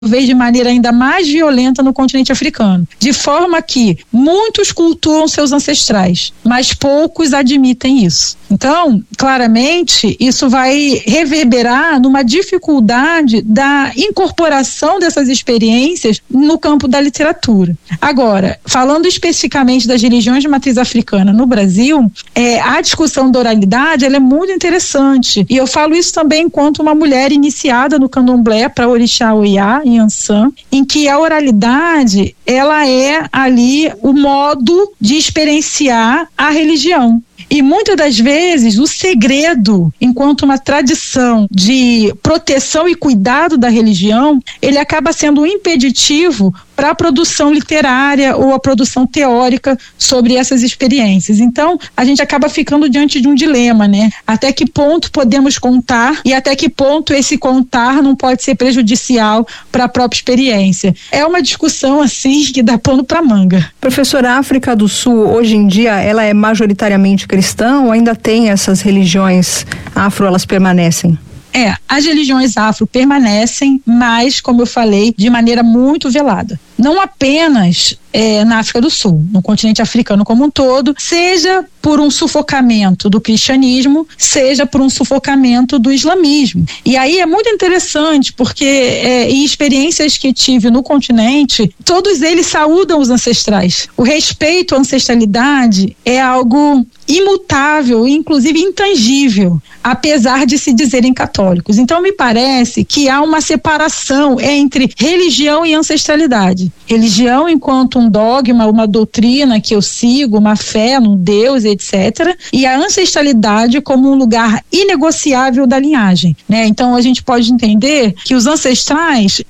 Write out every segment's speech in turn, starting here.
talvez de maneira ainda mais violenta no continente africano, de forma que muitos cultuam seus ancestrais, mas poucos admitem isso. Então, claramente, isso vai reverberar numa dificuldade da incorporação dessas experiências no campo da literatura. Agora, falando especificamente das religiões de matriz africana no Brasil, a discussão da oralidade ela é muito interessante, e eu falo isso também enquanto uma mulher iniciada no candomblé para Orixá Oiá, em Ançã, em que a oralidade ela é ali o modo de experienciar a religião. E muitas das vezes o segredo, enquanto uma tradição de proteção e cuidado da religião, ele acaba sendo um impeditivo para a produção literária ou a produção teórica sobre essas experiências. Então, a gente acaba ficando diante de um dilema, né? Até que ponto podemos contar e até que ponto esse contar não pode ser prejudicial para a própria experiência. É uma discussão, assim, que dá pano para manga. Professora, a África do Sul, hoje em dia, ela é majoritariamente cristã ou ainda tem essas religiões afro, elas permanecem? As religiões afro permanecem, mas, como eu falei, de maneira muito velada. Não apenas na África do Sul, no continente africano como um todo, seja por um sufocamento do cristianismo, seja por um sufocamento do islamismo. E aí é muito interessante porque em experiências que tive no continente, todos eles saúdam os ancestrais. O respeito à ancestralidade é algo imutável, inclusive intangível, apesar de se dizerem católicos. Então me parece que há uma separação entre religião e ancestralidade. Religião enquanto um dogma, uma doutrina que eu sigo, uma fé num Deus, etc. E a ancestralidade como um lugar inegociável da linhagem, né? Então a gente pode entender que os ancestrais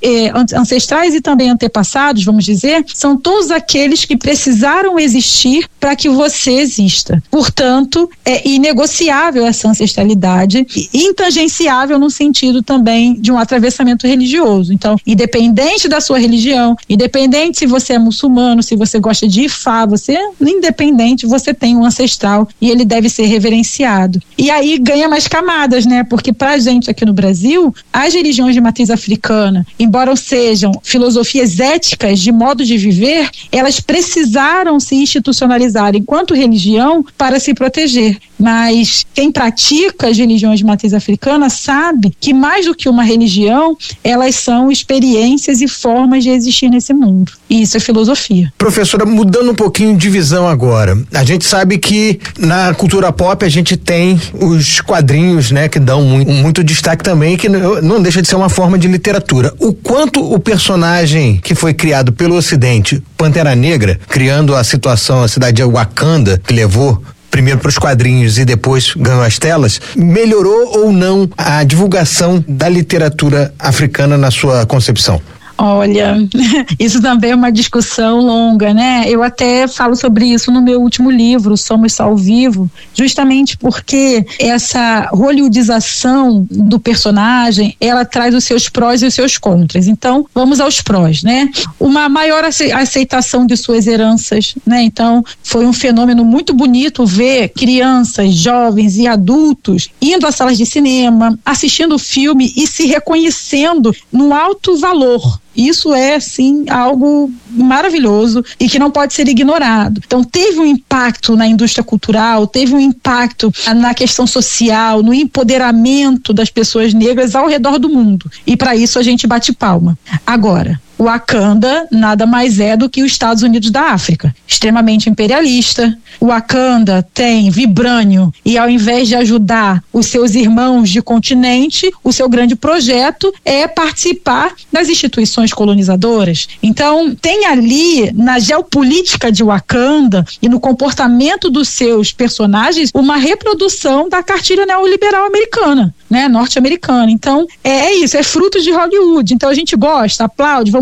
e também antepassados, vamos dizer, são todos aqueles que precisaram existir para que você exista. Portanto, é inegociável essa ancestralidade, intangenciável no sentido também de um atravessamento religioso. Então, independente da sua religião, independente se você é muçulmano, se você gosta de Ifá, independente, você tem um ancestral e ele deve ser reverenciado. E aí ganha mais camadas, né? Porque pra gente aqui no Brasil, as religiões de matriz africana, embora sejam filosofias éticas de modo de viver, elas precisaram se institucionalizar enquanto religião para se proteger. Mas quem pratica as religiões de matriz africana sabe que mais do que uma religião, elas são experiências e formas de existir nesse mundo. E isso é filosofia. Professora, mudando um pouquinho de visão agora, a gente sabe que na cultura pop a gente tem os quadrinhos, né, que dão muito destaque também, que não deixa de ser uma forma de literatura. O quanto o personagem que foi criado pelo Ocidente, Pantera Negra, criando a situação, a cidade de Wakanda, que levou primeiro para os quadrinhos e depois ganhou as telas, melhorou ou não a divulgação da literatura africana na sua concepção? Olha, isso também é uma discussão longa, né? Eu até falo sobre isso no meu último livro, Somos Só ao Vivo, justamente porque essa hollywoodização do personagem, ela traz os seus prós e os seus contras. Então, vamos aos prós, né? Uma maior aceitação de suas heranças, né? Então, foi um fenômeno muito bonito ver crianças, jovens e adultos indo às salas de cinema, assistindo o filme e se reconhecendo no alto valor. Isso é, sim, algo maravilhoso e que não pode ser ignorado. Então, teve um impacto na indústria cultural, teve um impacto na questão social, no empoderamento das pessoas negras ao redor do mundo. E para isso a gente bate palma. Agora, o Wakanda nada mais é do que os Estados Unidos da África, extremamente imperialista. O Wakanda tem vibrânio e, ao invés de ajudar os seus irmãos de continente, o seu grande projeto é participar das instituições colonizadoras. Então, tem ali na geopolítica de Wakanda e no comportamento dos seus personagens uma reprodução da cartilha neoliberal americana, né, norte-americana. Então, é isso, é fruto de Hollywood. Então, a gente gosta, aplaude, vamos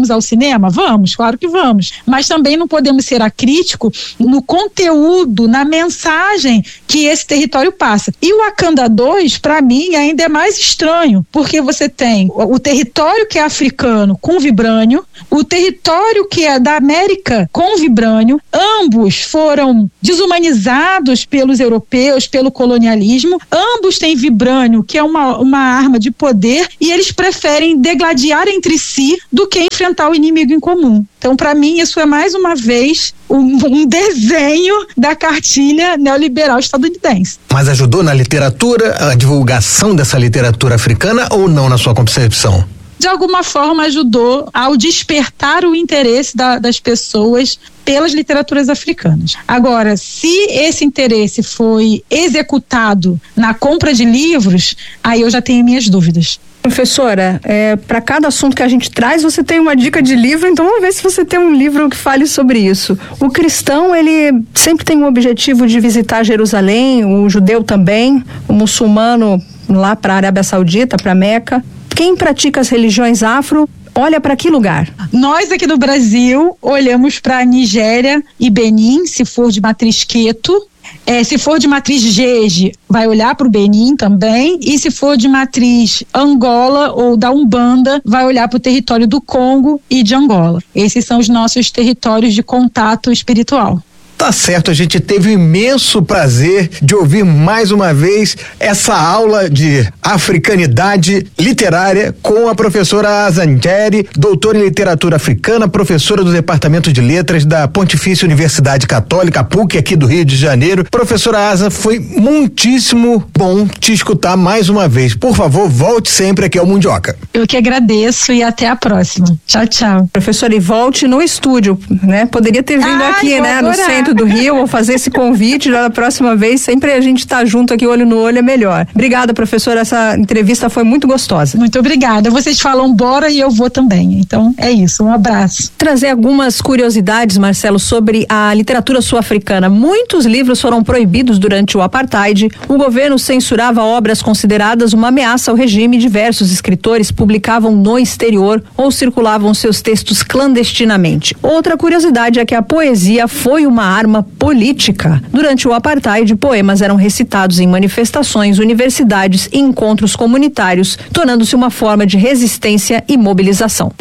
Vamos ao cinema? Vamos, claro que vamos. Mas também não podemos ser acríticos no conteúdo, na mensagem que esse território passa. E o Wakanda 2, para mim, ainda é mais estranho, porque você tem o território que é africano com vibrânio, o território que é da América com vibrânio, ambos foram desumanizados pelos europeus, pelo colonialismo, ambos têm vibrânio, que é uma arma de poder, e eles preferem degladiar entre si do que enfrentar o inimigo em comum. Então, para mim, isso é mais uma vez um desenho da cartilha neoliberal estadunidense. Mas ajudou na literatura, a divulgação dessa literatura africana, ou não, na sua concepção? De alguma forma ajudou ao despertar o interesse das pessoas pelas literaturas africanas. Agora, se esse interesse foi executado na compra de livros, aí eu já tenho minhas dúvidas. Professora, para cada assunto que a gente traz, você tem uma dica de livro, então vamos ver se você tem um livro que fale sobre isso. O cristão, ele sempre tem o objetivo de visitar Jerusalém, o judeu também, o muçulmano lá para a Arábia Saudita, para Meca. Quem pratica as religiões afro, olha para que lugar? Nós aqui no Brasil olhamos para Nigéria e Benin, se for de matriz Queto. Se for de matriz Jeje, vai olhar para o Benin também, e se for de matriz Angola ou da Umbanda, vai olhar para o território do Congo e de Angola. Esses são os nossos territórios de contato espiritual. Tá certo, a gente teve o imenso prazer de ouvir mais uma vez essa aula de africanidade literária com a professora Asa Njeri, doutora em literatura africana, professora do Departamento de Letras da Pontifícia Universidade Católica, PUC, aqui do Rio de Janeiro. Professora Asa, foi muitíssimo bom te escutar mais uma vez. Por favor, volte sempre aqui ao Mundioca. Eu que agradeço e até a próxima. Tchau, tchau. Professora, e volte no estúdio, né? Poderia ter vindo aqui, né? No centro do Rio, vou fazer esse convite já da próxima vez, sempre a gente tá junto aqui, olho no olho é melhor. Obrigada, professora, essa entrevista foi muito gostosa. Muito obrigada, vocês falam bora e eu vou também, então é isso, um abraço. Trazer algumas curiosidades, Marcelo, sobre a literatura sul-africana. Muitos livros foram proibidos durante o apartheid, o governo censurava obras consideradas uma ameaça ao regime, diversos escritores publicavam no exterior ou circulavam seus textos clandestinamente. Outra curiosidade é que a poesia foi uma arma política. Durante o apartheid, poemas eram recitados em manifestações, universidades e encontros comunitários, tornando-se uma forma de resistência e mobilização.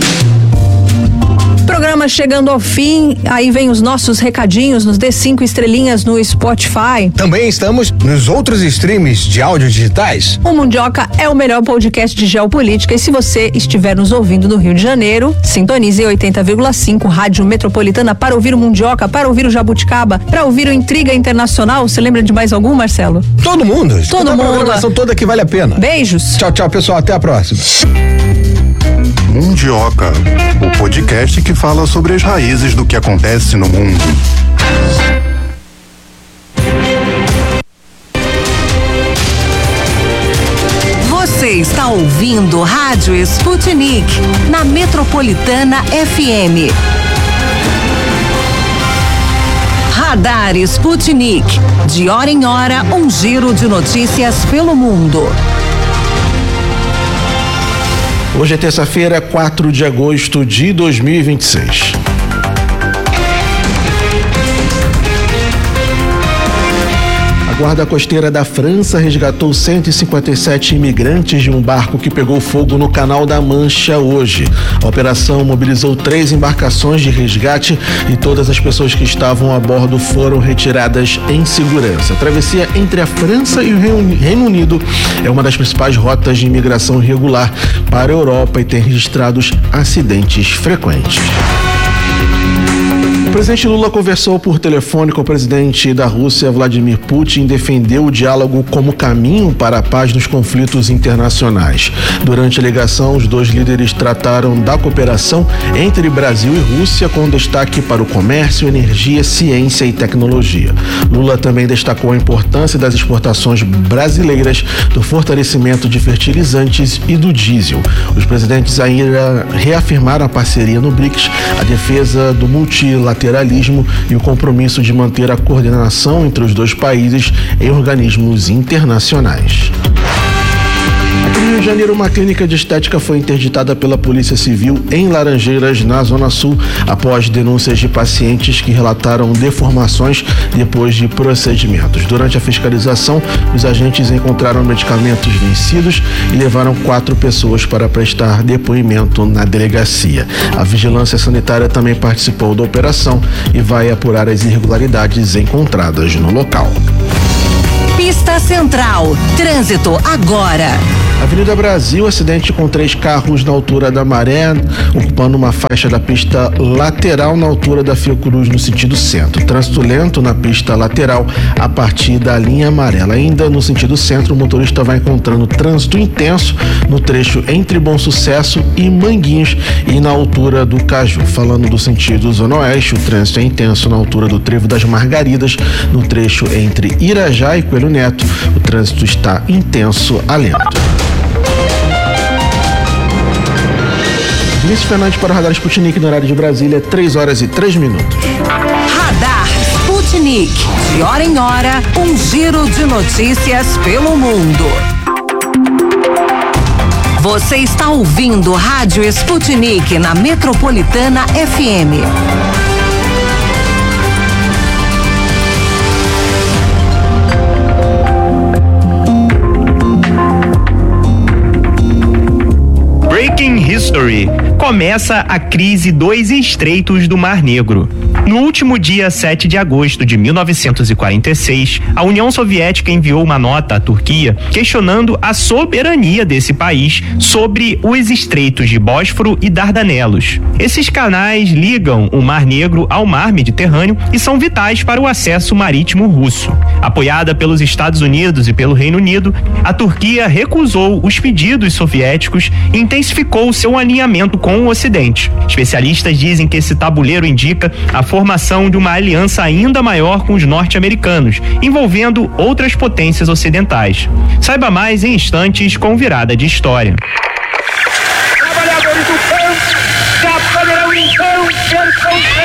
Programa chegando ao fim, aí vem os nossos recadinhos, nos dê 5 estrelinhas no Spotify. Também estamos nos outros streams de áudio digitais. O Mundioca é o melhor podcast de geopolítica e se você estiver nos ouvindo no Rio de Janeiro, sintonize 80,5 Rádio Metropolitana para ouvir o Mundioca, para ouvir o Jabuticaba, para ouvir o Intriga Internacional. Você lembra de mais algum, Marcelo? Todo mundo. Todo mundo. A programação toda que vale a pena. Beijos. Tchau, tchau, pessoal. Até a próxima. Mundioca, o podcast que fala sobre as raízes do que acontece no mundo. Você está ouvindo Rádio Sputnik, na Metropolitana FM. Radar Sputnik, de hora em hora, um giro de notícias pelo mundo. Hoje é terça-feira, 4 de agosto de 2026. A Guarda Costeira da França resgatou 157 imigrantes de um barco que pegou fogo no Canal da Mancha hoje. A operação mobilizou 3 embarcações de resgate e todas as pessoas que estavam a bordo foram retiradas em segurança. A travessia entre a França e o Reino Unido é uma das principais rotas de imigração irregular para a Europa e tem registrado acidentes frequentes. O presidente Lula conversou por telefone com o presidente da Rússia, Vladimir Putin, e defendeu o diálogo como caminho para a paz nos conflitos internacionais. Durante a ligação, os dois líderes trataram da cooperação entre Brasil e Rússia, com destaque para o comércio, energia, ciência e tecnologia. Lula também destacou a importância das exportações brasileiras, do fortalecimento de fertilizantes e do diesel. Os presidentes ainda reafirmaram a parceria no BRICS, a defesa do multilateralismo e o compromisso de manter a coordenação entre os dois países em organismos internacionais. No Rio de Janeiro, uma clínica de estética foi interditada pela Polícia Civil em Laranjeiras, na Zona Sul, após denúncias de pacientes que relataram deformações depois de procedimentos. Durante a fiscalização, os agentes encontraram medicamentos vencidos e levaram 4 pessoas para prestar depoimento na delegacia. A Vigilância Sanitária também participou da operação e vai apurar as irregularidades encontradas no local. Pista Central, trânsito agora. Avenida Brasil, acidente com 3 carros na altura da Maré, ocupando uma faixa da pista lateral na altura da Fiocruz no sentido centro. Trânsito lento na pista lateral a partir da linha amarela. Ainda no sentido centro, o motorista vai encontrando trânsito intenso no trecho entre Bom Sucesso e Manguinhos e na altura do Caju. Falando do sentido Zona Oeste, o trânsito é intenso na altura do Trevo das Margaridas, no trecho entre Irajá e Coelho Neto. O trânsito está intenso a lento. Vinícius Fernandes para o Radar Sputnik no horário de Brasília, 3h03. Radar Sputnik, de hora em hora, um giro de notícias pelo mundo. Você está ouvindo Rádio Sputnik na Metropolitana FM. Breaking History. Começa a crise dos estreitos do Mar Negro. No último dia 7 de agosto de 1946, a União Soviética enviou uma nota à Turquia questionando a soberania desse país sobre os estreitos de Bósforo e Dardanelos. Esses canais ligam o Mar Negro ao Mar Mediterrâneo e são vitais para o acesso marítimo russo. Apoiada pelos Estados Unidos e pelo Reino Unido, a Turquia recusou os pedidos soviéticos e intensificou seu alinhamento com o Ocidente. Especialistas dizem que esse tabuleiro indica a formação de uma aliança ainda maior com os norte-americanos, envolvendo outras potências ocidentais. Saiba mais em instantes com Virada de História. Trabalhadores do campo já poderão então ser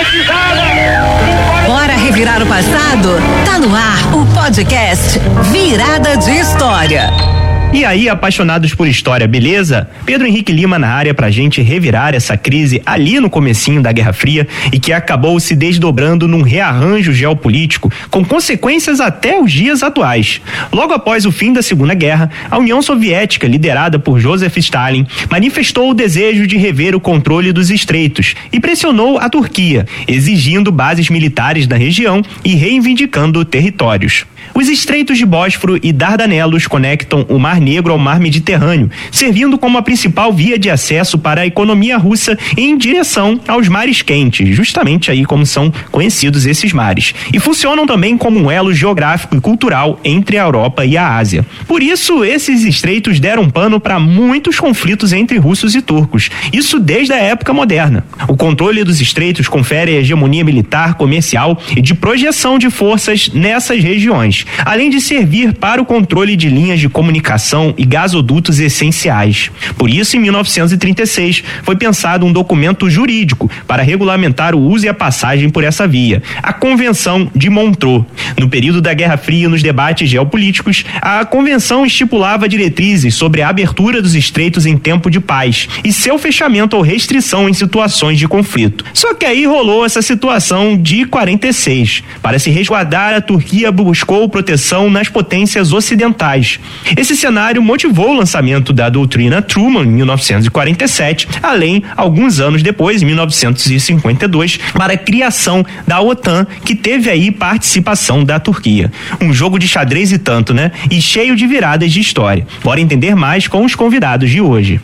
concretizados. Bora revirar o passado? Tá no ar o podcast Virada de História. E aí, apaixonados por história, beleza? Pedro Henrique Lima na área pra gente revirar essa crise ali no comecinho da Guerra Fria e que acabou se desdobrando num rearranjo geopolítico com consequências até os dias atuais. Logo após o fim da Segunda Guerra, a União Soviética, liderada por Joseph Stalin, manifestou o desejo de rever o controle dos estreitos e pressionou a Turquia, exigindo bases militares na região e reivindicando territórios. Os estreitos de Bósforo e Dardanelos conectam o Mar Negro ao Mar Mediterrâneo, servindo como a principal via de acesso para a economia russa em direção aos mares quentes, justamente aí como são conhecidos esses mares. E funcionam também como um elo geográfico e cultural entre a Europa e a Ásia. Por isso, esses estreitos deram pano para muitos conflitos entre russos e turcos, isso desde a época moderna. O controle dos estreitos confere hegemonia militar, comercial e de projeção de forças nessas regiões, além de servir para o controle de linhas de comunicação e gasodutos essenciais. Por isso, em 1936, foi pensado um documento jurídico para regulamentar o uso e a passagem por essa via, a Convenção de Montreux. No período da Guerra Fria, nos debates geopolíticos, a convenção estipulava diretrizes sobre a abertura dos estreitos em tempo de paz e seu fechamento ou restrição em situações de conflito. Só que aí rolou essa situação de 46. Para se resguardar, a Turquia buscou proteção nas potências ocidentais. Esse cenário motivou o lançamento da doutrina Truman em 1947, além, alguns anos depois, em 1952, para a criação da OTAN, que teve aí participação da Turquia. Um jogo de xadrez e tanto, né? E cheio de viradas de história. Bora entender mais com os convidados de hoje.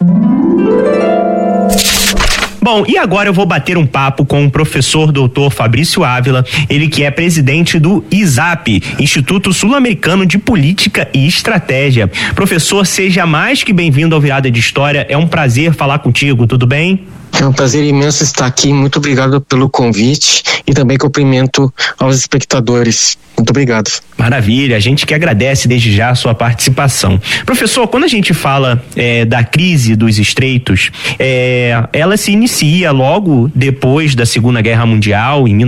Bom, e agora eu vou bater um papo com o professor Dr. Fabrício Ávila, ele que é presidente do ISAP, Instituto Sul-Americano de Política e Estratégia. Professor, seja mais que bem-vindo ao Virada de História, é um prazer falar contigo, tudo bem? É um prazer imenso estar aqui, muito obrigado pelo convite e também cumprimento aos espectadores. Muito obrigado. Maravilha, a gente que agradece desde já a sua participação. Professor, quando a gente fala da crise dos estreitos, ela se inicia logo depois da Segunda Guerra Mundial, em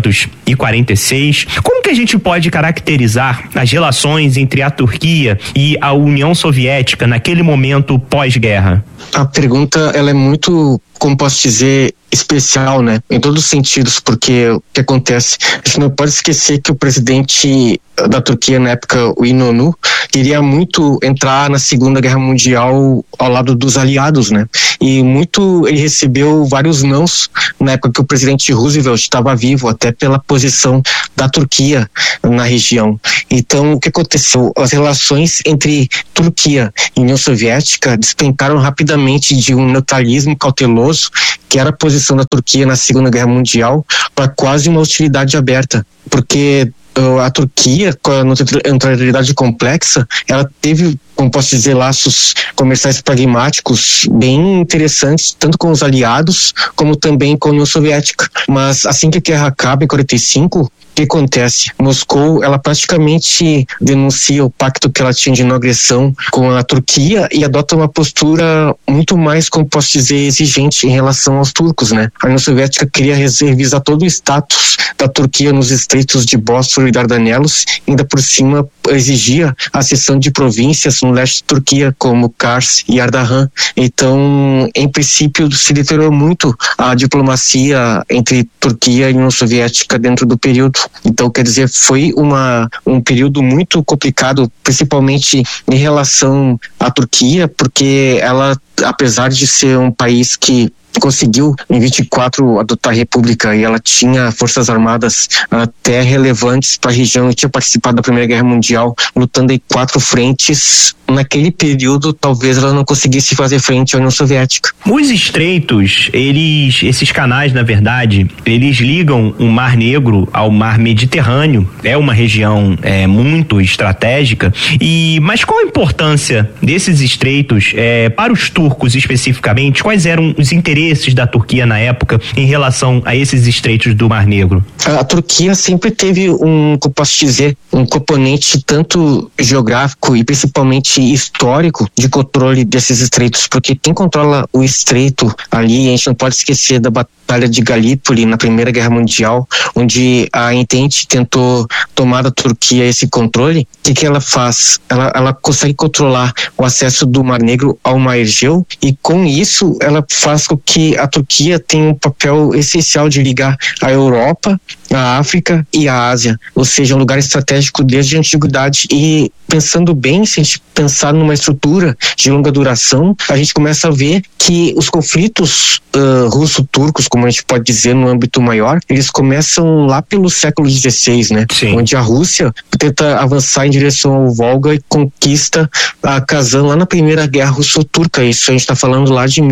1946. Como que a gente pode caracterizar as relações entre a Turquia e a União Soviética naquele momento pós-guerra? A pergunta, ela é muito, como posso dizer, especial, né? Em todos os sentidos, porque o que acontece? A gente não pode esquecer que o presidente da Turquia na época, o İnönü, queria muito entrar na Segunda Guerra Mundial ao lado dos aliados, né? E ele recebeu vários nãos na época que o presidente Roosevelt estava vivo, até pela posição da Turquia na região. Então, o que aconteceu? As relações entre Turquia e União Soviética despencaram rapidamente de um neutralismo cauteloso, que era a posição da Turquia na Segunda Guerra Mundial, para quase uma hostilidade aberta, porque a Turquia, com a neutralidade complexa, ela teve, como posso dizer, laços comerciais pragmáticos bem interessantes, tanto com os aliados, como também com a União Soviética. Mas assim que a guerra acaba, em 1945, o que acontece? Moscou, ela praticamente denuncia o pacto que ela tinha de não agressão com a Turquia e adota uma postura muito mais, como posso dizer, exigente em relação aos turcos, né? A União Soviética queria revisar todo o status da Turquia nos estreitos de Bósforo e Dardanelos, ainda por cima exigia a cessão de províncias no leste da Turquia, como Kars e Ardahan. Então, em princípio, se deteriorou muito a diplomacia entre Turquia e União Soviética dentro do período. Então, quer dizer, foi um período muito complicado, principalmente em relação à Turquia, porque ela, apesar de ser um país que conseguiu em 24 adotar a república e ela tinha forças armadas até relevantes para a região e tinha participado da Primeira Guerra Mundial, lutando em 4 frentes. Naquele período, talvez ela não conseguisse fazer frente à União Soviética. Os estreitos, esses canais, na verdade, eles ligam o Mar Negro ao Mar Mediterrâneo. É uma região muito estratégica. Mas qual a importância desses estreitos para os turcos especificamente? Quais eram os interesses da Turquia na época em relação a esses estreitos do Mar Negro? A Turquia sempre teve como posso dizer, um componente tanto geográfico e principalmente histórico de controle desses estreitos, porque quem controla o estreito ali, a gente não pode esquecer da Batalha de Galípoli na Primeira Guerra Mundial, onde a Entente tentou tomar da Turquia esse controle. O que ela faz? Ela consegue controlar o acesso do Mar Negro ao Mar Egeu e com isso ela faz com que a Turquia tenha um papel essencial de ligar a Europa, a África e a Ásia, ou seja, um lugar estratégico desde a antiguidade. E pensando bem, se a gente pensar numa estrutura de longa duração, a gente começa a ver que os conflitos russo-turcos, como a gente pode dizer no âmbito maior, eles começam lá pelo século XVI, né? Sim. Onde a Rússia tenta avançar em direção ao Volga e conquista a Kazan lá na Primeira Guerra Russo-Turca. Isso a gente está falando lá de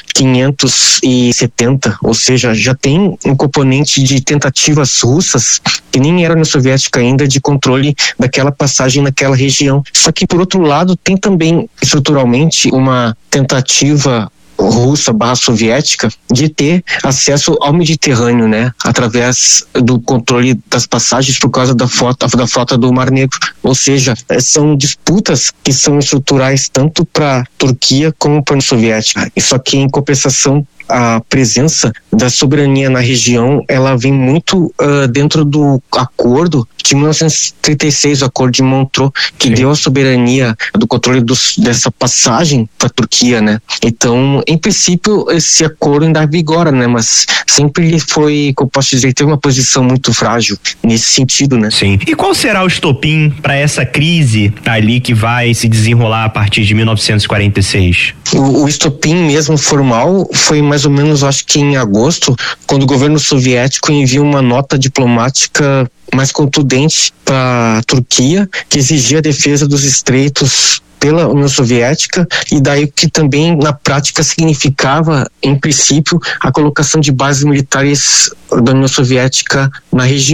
1570, ou seja, já tem um componente de tentativas russas que nem era na Soviética ainda de controle daquela passagem naquela região. Só que por outro lado tem também estruturalmente uma tentativa russa/soviética de ter acesso ao Mediterrâneo, né, através do controle das passagens por causa da frota do Mar Negro. Ou seja, são disputas que são estruturais tanto para a Turquia como para a União Soviética. E só que em compensação a presença da soberania na região, ela vem muito dentro do acordo de 1936, o acordo de Montreux, que Sim. deu a soberania do controle dessa passagem para a Turquia, né? Então, em princípio, esse acordo ainda vigora, né? Mas sempre ele foi, como posso dizer, teve uma posição muito frágil nesse sentido, né? Sim. E qual será o estopim para essa crise ali que vai se desenrolar a partir de 1946? O estopim mesmo formal foi mais ou menos, acho que em agosto, quando o governo soviético envia uma nota diplomática mais contundente para a Turquia, que exigia a defesa dos estreitos pela União Soviética, e daí que também na prática significava, em princípio, a colocação de bases militares da União Soviética na região.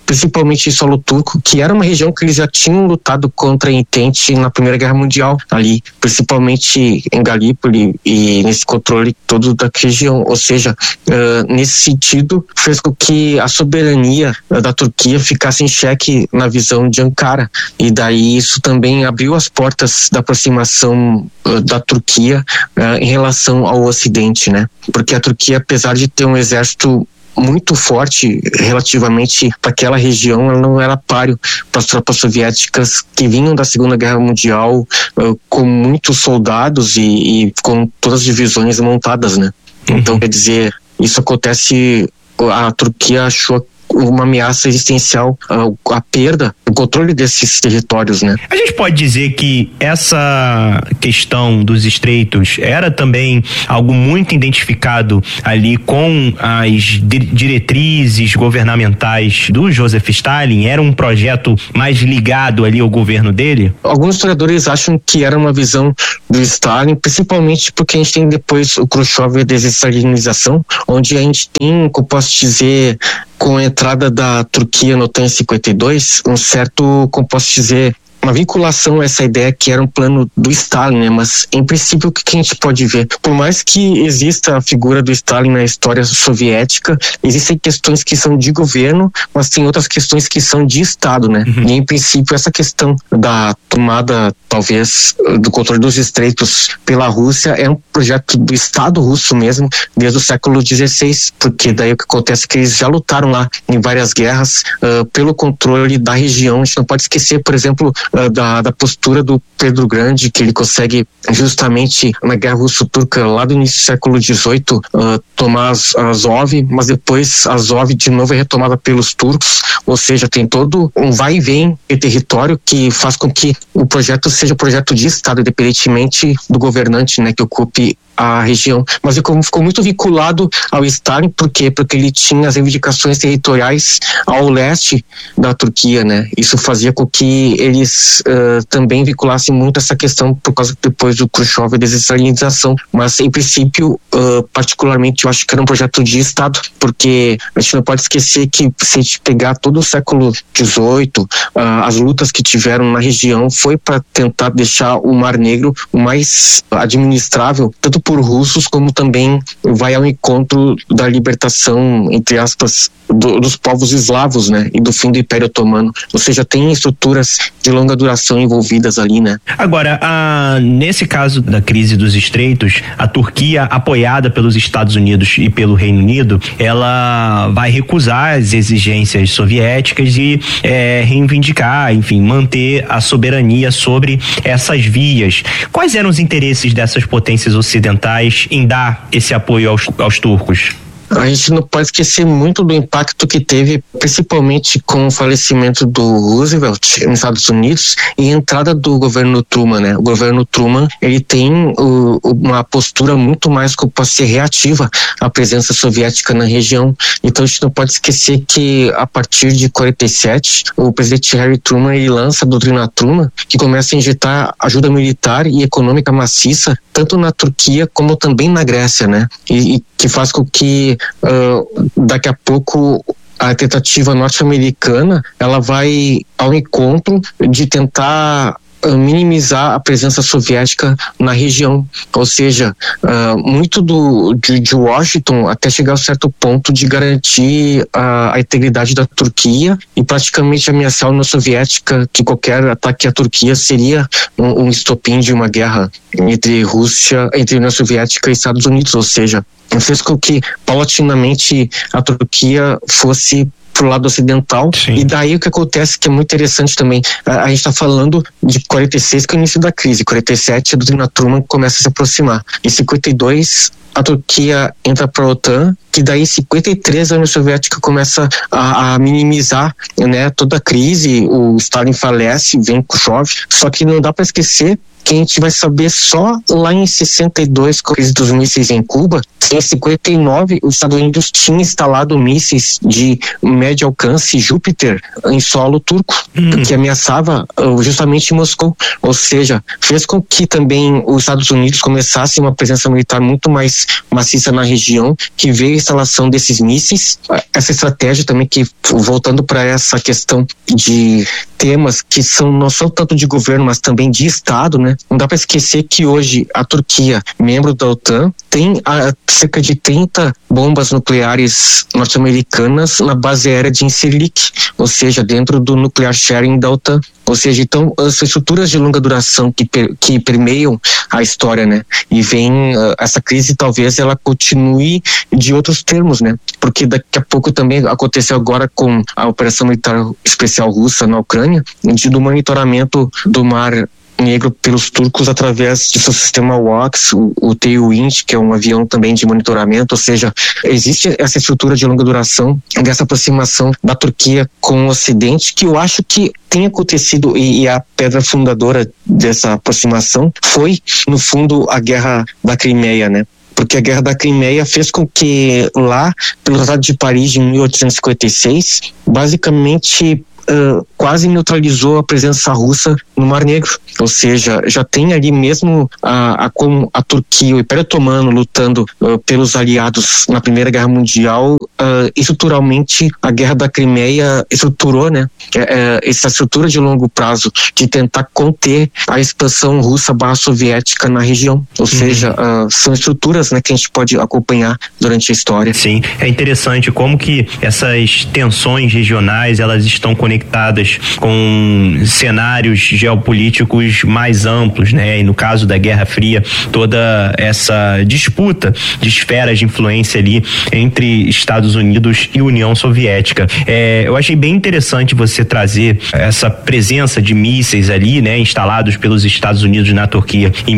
principalmente em solo turco, que era uma região que eles já tinham lutado contra a Entente na Primeira Guerra Mundial, ali, principalmente em Galípoli e nesse controle todo da região. Ou seja, nesse sentido, fez com que a soberania da Turquia ficasse em xeque na visão de Ankara. E daí isso também abriu as portas da aproximação da Turquia em relação ao Ocidente, né? Porque a Turquia, apesar de ter um exército muito forte relativamente para aquela região, ela não era páreo para as tropas soviéticas que vinham da Segunda Guerra Mundial com muitos soldados e com todas as divisões montadas, né? Então, quer dizer, isso acontece, a Turquia achou uma ameaça existencial, a perda, o controle desses territórios, né? A gente pode dizer que essa questão dos estreitos era também algo muito identificado ali com as diretrizes governamentais do Joseph Stalin? Era um projeto mais ligado ali ao governo dele? Alguns historiadores acham que era uma visão do Stalin, principalmente porque a gente tem depois o Khrushchev e a desestalinização, onde a gente tem, como posso dizer, com a entrada da Turquia na OTAN em 52, um certo, como posso dizer, uma vinculação a essa ideia que era um plano do Stalin, né? Mas em princípio o que a gente pode ver? Por mais que exista a figura do Stalin na história soviética, existem questões que são de governo, mas tem outras questões que são de Estado, né? E em princípio essa questão da tomada, talvez, do controle dos estreitos pela Rússia é um projeto do Estado russo mesmo, desde o século XVI, porque daí o que acontece é que eles já lutaram lá em várias guerras pelo controle da região. A gente não pode esquecer, por exemplo, da postura do Pedro Grande, que ele consegue justamente na guerra russo-turca lá do início do século XVIII tomar Azov, mas depois Azov de novo é retomada pelos turcos, ou seja, tem todo um vai e vem de território que faz com que o projeto seja um projeto de Estado, independentemente do governante, né, que ocupe a região. Mas ele ficou muito vinculado ao Stalin, por quê? Porque ele tinha as reivindicações territoriais ao leste da Turquia, né? Isso fazia com que eles também vinculassem muito essa questão por causa depois do Khrushchev e da desestalinização. Mas, em princípio, particularmente, eu acho que era um projeto de Estado, porque a gente não pode esquecer que se a gente pegar todo o século XVIII, as lutas que tiveram na região foi para tentar deixar o Mar Negro o mais administrável, tanto por russos, como também vai ao encontro da libertação, entre aspas, dos povos eslavos, né, e do fim do Império Otomano. Ou seja, tem estruturas de longa duração envolvidas ali, né. Agora, nesse caso da crise dos estreitos, a Turquia, apoiada pelos Estados Unidos e pelo Reino Unido, ela vai recusar as exigências soviéticas e reivindicar, enfim, manter a soberania sobre essas vias. Quais eram os interesses dessas potências ocidentais em dar esse apoio aos turcos? A gente não pode esquecer muito do impacto que teve, principalmente com o falecimento do Roosevelt nos Estados Unidos e a entrada do governo Truman, né? O governo Truman, ele tem uma postura muito mais, como pode ser, reativa à presença soviética na região. Então a gente não pode esquecer que a partir de 47, o presidente Harry Truman, ele lança a doutrina Truman, que começa a injetar ajuda militar e econômica maciça, tanto na Turquia como também na Grécia, né? E que faz com que daqui a pouco a tentativa norte-americana ela vai ao encontro de tentar minimizar a presença soviética na região, ou seja, muito de Washington até chegar a certo ponto de garantir a integridade da Turquia e praticamente ameaçar a União Soviética, que qualquer ataque à Turquia seria um estopim de uma guerra entre União Soviética e Estados Unidos, ou seja, fez com que paulatinamente a Turquia fosse pro lado ocidental. Sim. E daí o que acontece, que é muito interessante também, a gente está falando de 46, que é o início da crise, 47 a doutrina Truman começa a se aproximar, em 52 a Turquia entra para a OTAN, que daí em 53 a União Soviética começa a minimizar, né, toda a crise, o Stalin falece, vem Khrushchev, só que não dá para esquecer que a gente vai saber só lá em 62, com a crise dos mísseis em Cuba, Em 59, os Estados Unidos tinham instalado mísseis de médio alcance Júpiter em solo turco, que ameaçava justamente Moscou. Ou seja, fez com que também os Estados Unidos começassem uma presença militar muito mais maciça na região, que veio a instalação desses mísseis. Essa estratégia também que, voltando para essa questão de temas que não são tanto de governo, mas também de Estado, né? Não dá para esquecer que hoje a Turquia, membro da OTAN, tem cerca de 30 bombas nucleares norte-americanas na base aérea de Incirlik, ou seja, dentro do nuclear sharing da OTAN. Ou seja, então, as estruturas de longa duração que permeiam a história, né? E vem essa crise, talvez ela continue de outros termos, né? Porque daqui a pouco também aconteceu agora com a Operação Militar Especial Russa na Ucrânia, do monitoramento do Mar Negro pelos turcos através de seu sistema WACS, o Tailwind, que é um avião também de monitoramento. Ou seja, existe essa estrutura de longa duração dessa aproximação da Turquia com o Ocidente, que eu acho que tem acontecido, e a pedra fundadora dessa aproximação foi, no fundo, a Guerra da Crimeia, né? Porque a Guerra da Crimeia fez com que lá, pelo Tratado de Paris de 1856, basicamente quase neutralizou a presença russa no Mar Negro. Ou seja, já tem ali mesmo com a Turquia, o Império Otomano lutando pelos aliados na Primeira Guerra Mundial, estruturalmente a Guerra da Crimeia estruturou, né, essa estrutura de longo prazo de tentar conter a expansão russa /soviética na região. Ou seja, são estruturas, né, que a gente pode acompanhar durante a história. Sim, é interessante como que essas tensões regionais, elas estão conectadas com cenários geopolíticos mais amplos, né? E no caso da Guerra Fria, toda essa disputa de esferas de influência ali entre Estados Unidos e União Soviética. Eu achei bem interessante você trazer essa presença de mísseis ali, né? Instalados pelos Estados Unidos na Turquia em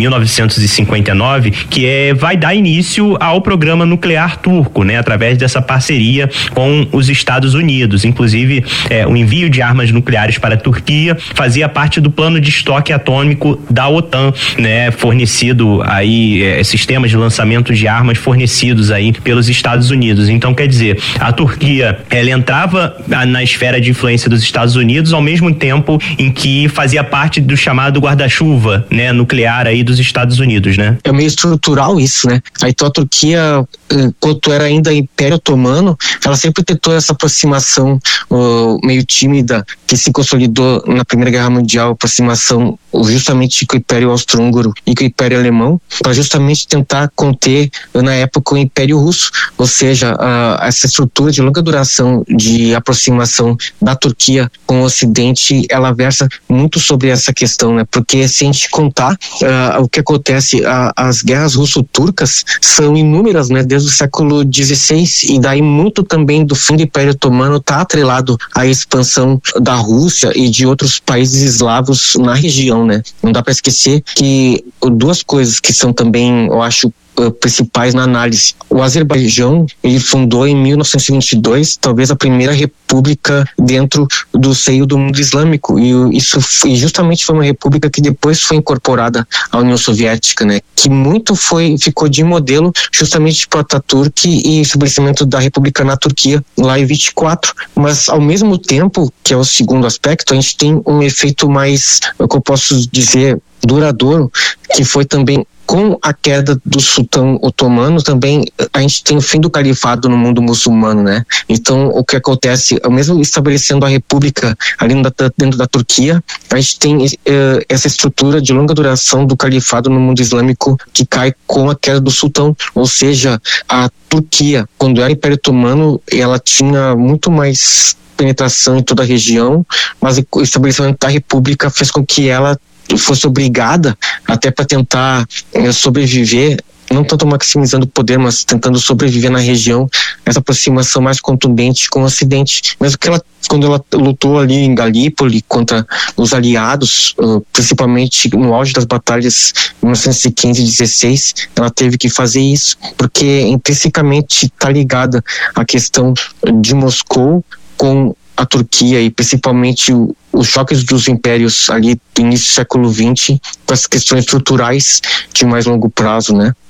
1959, que vai dar início ao programa nuclear turco, né? Através dessa parceria com os Estados Unidos. Inclusive, o envio de armas nucleares para a Turquia fazia parte do plano de estoque atômico da OTAN, né? Fornecido aí, sistemas de lançamento de armas fornecidos aí pelos Estados Unidos. Então, quer dizer, a Turquia, ela entrava na esfera de influência dos Estados Unidos ao mesmo tempo em que fazia parte do chamado guarda-chuva, né? Nuclear aí dos Estados Unidos, né? É meio estrutural isso, né? Então a Turquia, enquanto era ainda Império Otomano, ela sempre tentou essa aproximação meio tímida que se consolidou na Primeira Guerra Mundial, aproximação justamente com o Império Austro-Húngaro e com o Império Alemão, para justamente tentar conter, na época, o Império Russo. Ou seja, essa estrutura de longa duração de aproximação da Turquia com o Ocidente, ela versa muito sobre essa questão, né? Porque se a gente contar o que acontece, as guerras russo-turcas são inúmeras, né? Desde o século XVI, e daí muito também do fim do Império Otomano está atrelado à expansão da Rússia e de outros países eslavos na região, né? Não dá para esquecer que duas coisas que são também, eu acho, principais na análise. O Azerbaijão, ele fundou em 1922, talvez a primeira república dentro do seio do mundo islâmico, e isso justamente foi uma república que depois foi incorporada à União Soviética, né? Que muito ficou de modelo justamente para Ataturk e estabelecimento da república na Turquia lá em 24. Mas ao mesmo tempo, que é o segundo aspecto, a gente tem um efeito mais, o que eu posso dizer, duradouro, que foi também com a queda do sultão otomano. Também a gente tem o fim do califado no mundo muçulmano, né? Então, o que acontece, mesmo estabelecendo a república ali dentro da Turquia, a gente tem essa estrutura de longa duração do califado no mundo islâmico que cai com a queda do sultão. Ou seja, a Turquia, quando era Império Otomano, ela tinha muito mais penetração em toda a região, mas o estabelecimento da república fez com que ela fosse obrigada, até para tentar sobreviver, não tanto maximizando o poder, mas tentando sobreviver na região, essa aproximação mais contundente com o Ocidente. Mesmo que quando ela lutou ali em Galípoli contra os aliados, principalmente no auge das batalhas em 1915 e 16, ela teve que fazer isso, porque intrinsecamente está ligada a questão de Moscou com a Turquia, e principalmente os choques dos impérios ali do início do século XX, com as questões estruturais de mais longo prazo, né?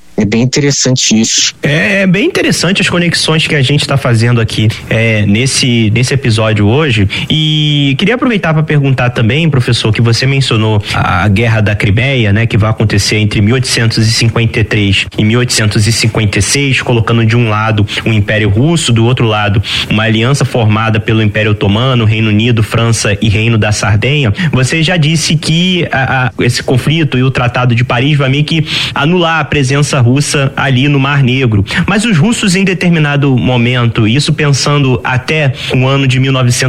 É bem interessante isso. É bem interessante as conexões que a gente está fazendo aqui nesse episódio hoje. E queria aproveitar para perguntar também, professor, que você mencionou a Guerra da Crimeia, né, que vai acontecer entre 1853 e 1856, colocando de um lado o Império Russo, do outro lado uma aliança formada pelo Império Otomano, Reino Unido, França e Reino da Sardenha. Você já disse que esse conflito e o Tratado de Paris vai meio que anular a presença russa ali no Mar Negro. Mas os russos, em determinado momento, isso pensando até o ano de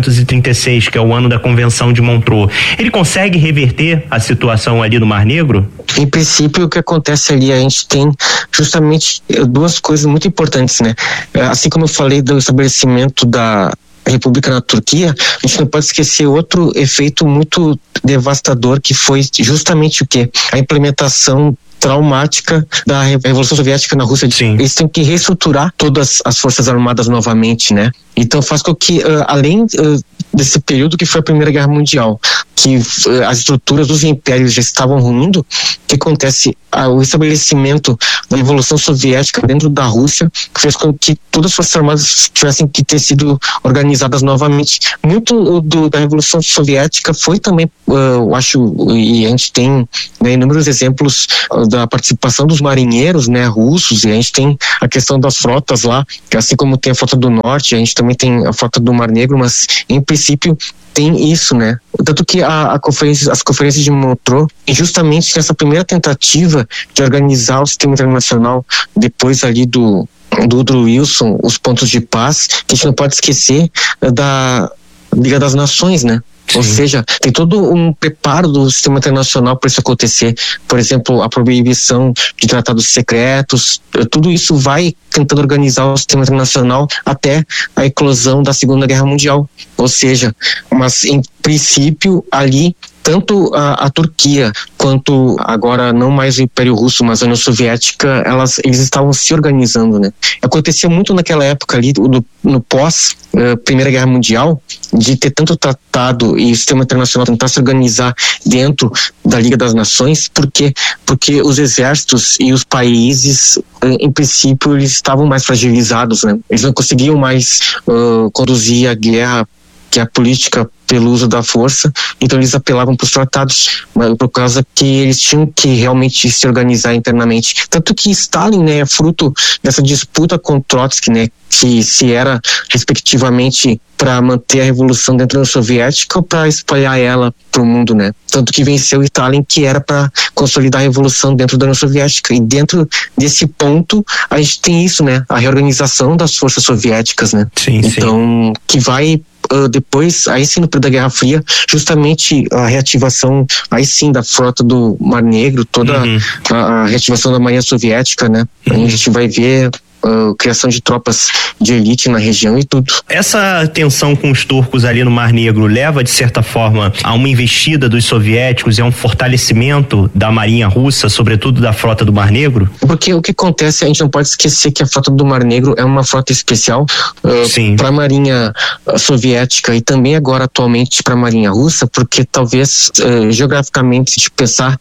1936, que é o ano da Convenção de Montreux, ele consegue reverter a situação ali no Mar Negro? Em princípio, o que acontece ali, a gente tem justamente duas coisas muito importantes, né? Assim como eu falei do estabelecimento da República na Turquia, a gente não pode esquecer outro efeito muito devastador, que foi justamente o quê? A implementação traumática da Revolução Soviética na Rússia. Sim. Eles têm que reestruturar todas as forças armadas novamente, né? Então faz com que, além desse período que foi a Primeira Guerra Mundial, que as estruturas dos impérios já estavam ruindo, o que acontece? O estabelecimento da Revolução Soviética dentro da Rússia fez com que todas as forças armadas tivessem que ter sido organizadas novamente. Muito da Revolução Soviética foi também, eu acho, e a gente tem, né, inúmeros exemplos da participação dos marinheiros, né, russos, e a gente tem a questão das frotas lá, que assim como tem a frota do Norte, a gente também tem a frota do Mar Negro, mas em princípio tem isso, né? Tanto que as conferências de Montreux, justamente nessa primeira tentativa de organizar o sistema internacional, depois ali do Woodrow Wilson, os pontos de paz, que a gente não pode esquecer da Liga das Nações, né? Sim. Ou seja, tem todo um preparo do sistema internacional para isso acontecer. Por exemplo, a proibição de tratados secretos, tudo isso vai tentando organizar o sistema internacional até a eclosão da Segunda Guerra Mundial. Ou seja, mas em princípio ali, tanto a Turquia quanto agora não mais o Império Russo, mas a União Soviética, eles estavam se organizando, né? Acontecia muito naquela época ali, no pós Primeira Guerra Mundial, de ter tanto tratado e o sistema internacional tentar se organizar dentro da Liga das Nações, porque os exércitos e os países, em princípio, eles estavam mais fragilizados, né? Eles não conseguiam mais conduzir a guerra, que é a política pelo uso da força, então eles apelavam para os tratados, por causa que eles tinham que realmente se organizar internamente. Tanto que Stalin, né, é fruto dessa disputa com Trotsky, né, que se era respectivamente para manter a revolução dentro da União Soviética ou para espalhar ela para o mundo, né? Tanto que venceu Stalin, que era para consolidar a revolução dentro da União Soviética. E dentro desse ponto, a gente tem isso, né? A reorganização das forças soviéticas, né? Sim, então, que vai depois, aí sim, no período da Guerra Fria, justamente a reativação, aí sim, da frota do Mar Negro, toda a reativação da Marinha Soviética, né? A gente vai ver criação de tropas de elite na região e tudo. Essa tensão com os turcos ali no Mar Negro leva, de certa forma, a uma investida dos soviéticos e a um fortalecimento da marinha russa, sobretudo da frota do Mar Negro? Porque o que acontece, a gente não pode esquecer que a frota do Mar Negro é uma frota especial para a marinha soviética e também agora atualmente para a marinha russa, porque talvez geograficamente, se pensar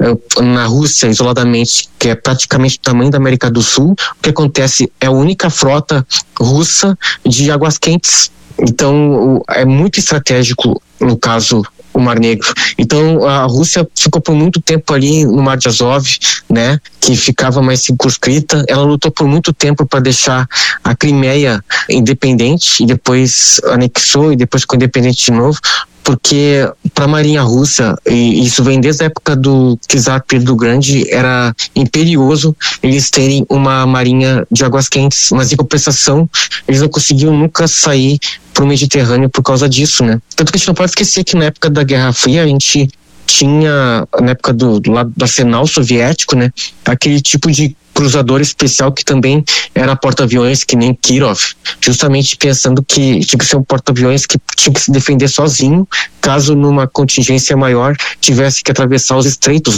na Rússia isoladamente, que é praticamente o tamanho da América do Sul, o que acontece é a única frota russa de águas quentes. Então é muito estratégico, no caso, o Mar Negro. Então a Rússia ficou por muito tempo ali no Mar de Azov, né, que ficava mais circunscrita. Ela lutou por muito tempo para deixar a Crimeia independente e depois anexou e depois ficou independente de novo, porque para a marinha russa, e isso vem desde a época do czar Pedro Grande, era imperioso eles terem uma marinha de águas quentes, mas em compensação eles não conseguiam nunca sair para o Mediterrâneo por causa disso, né? Tanto que a gente não pode esquecer que na época da Guerra Fria a gente tinha, na época do lado do arsenal soviético, né, aquele tipo de cruzador especial que também era porta-aviões, que nem Kirov, justamente pensando que tinha que ser um porta-aviões que tinha que se defender sozinho, caso numa contingência maior tivesse que atravessar os estreitos, né?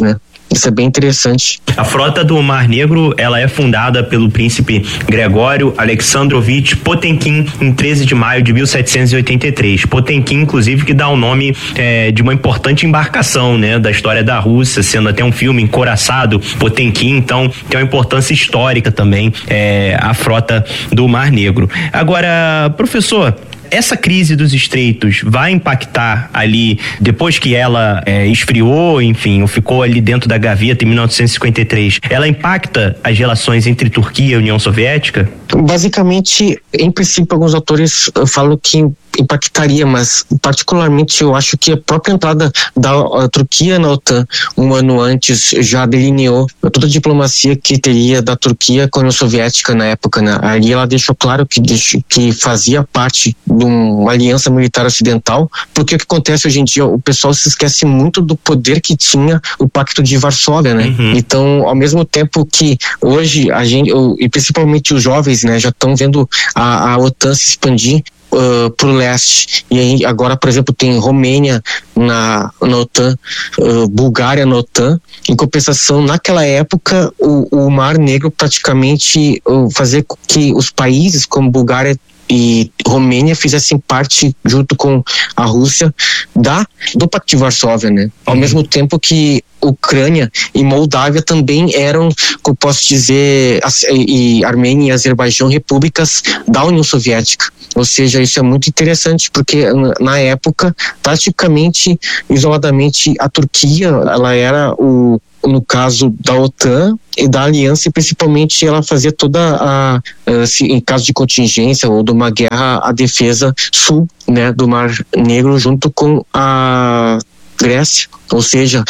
Isso é bem interessante. A frota do Mar Negro, ela é fundada pelo príncipe Gregório Alexandrovich Potemkin em 13 de maio de 1783. Potemkin, inclusive, que dá o nome de uma importante embarcação, né, da história da Rússia, sendo até um filme encoraçado, Potemkin, então tem uma importância histórica também, a frota do Mar Negro. Agora, professor, essa crise dos estreitos vai impactar ali, depois que ela esfriou, enfim, ou ficou ali dentro da gaveta em 1953, ela impacta as relações entre Turquia e União Soviética? Basicamente, em princípio, alguns autores falam que impactaria, mas particularmente eu acho que a própria entrada da Turquia na OTAN um ano antes já delineou toda a diplomacia que teria da Turquia com a União Soviética na época, né? Ali ela deixou claro que fazia parte de uma aliança militar ocidental, porque o que acontece hoje em dia, o pessoal se esquece muito do poder que tinha o Pacto de Varsóvia, né? Uhum. Então, ao mesmo tempo que hoje a gente, e principalmente os jovens, né, já estão vendo a OTAN se expandir pro leste, e aí agora, por exemplo, tem Romênia na OTAN, Bulgária na OTAN. Em compensação, naquela época o Mar Negro praticamente fazia com que os países como Bulgária e Romênia fizessem parte, junto com a Rússia, do Pacto de Varsóvia, né? Ao mesmo tempo que Ucrânia e Moldávia também eram, como posso dizer, e Armênia e Azerbaijão, repúblicas da União Soviética. Ou seja, isso é muito interessante, porque na época, praticamente, isoladamente, a Turquia, ela era no caso da OTAN e da aliança, e principalmente ela fazia toda em caso de contingência ou de uma guerra, a defesa sul, né, do Mar Negro, junto com a Grécia. Ou seja,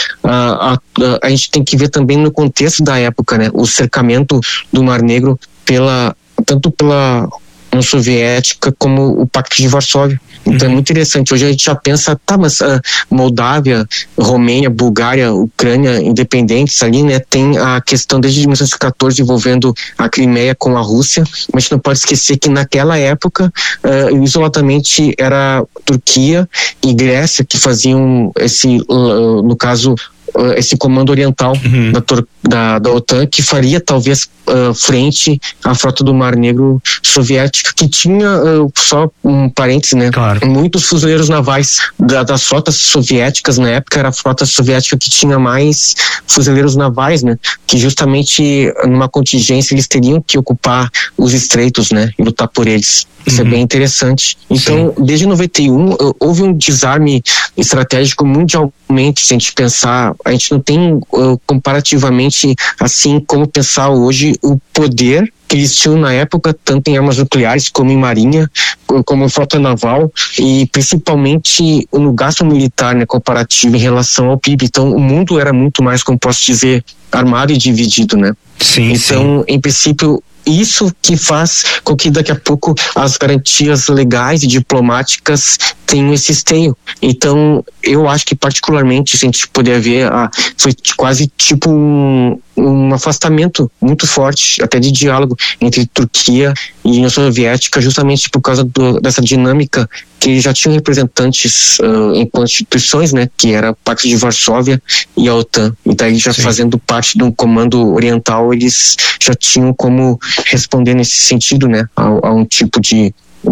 a gente tem que ver também no contexto da época, né, o cercamento do Mar Negro tanto pela União Soviética como o Pacto de Varsóvia. Então é muito interessante. Hoje a gente já pensa, mas Moldávia, Romênia, Bulgária, Ucrânia, independentes ali, né? Tem a questão desde 1914 envolvendo a Crimeia com a Rússia, mas a gente não pode esquecer que naquela época, isoladamente, era Turquia e Grécia que faziam no caso, esse comando oriental da OTAN, que faria talvez frente à frota do Mar Negro soviética, que tinha, só um parêntese, né? Claro. Muitos fuzileiros navais das frotas soviéticas na época, era a frota soviética que tinha mais fuzileiros navais, né? Que justamente numa contingência eles teriam que ocupar os estreitos, né? E lutar por eles. Isso é bem interessante. Então, desde 91, houve um desarme estratégico mundialmente. Se a gente pensar, a gente não tem comparativamente assim como pensar hoje o poder que eles tinham na época, tanto em armas nucleares como em marinha, como em frota naval, e principalmente no gasto militar, né, comparativo em relação ao PIB. Então o mundo era muito mais, como posso dizer, armado e dividido, né? Então, em princípio, isso que faz com que daqui a pouco as garantias legais e diplomáticas tenham esse esteio. Então, eu acho que particularmente, se a gente puder ver, foi quase tipo um afastamento muito forte, até de diálogo, entre Turquia e União Soviética, justamente por causa dessa dinâmica que já tinham representantes em instituições, né, que era o Pacto de Varsóvia e a OTAN. Então, eles já fazendo parte de um comando oriental, eles já tinham como responder nesse sentido, né, a um tipo de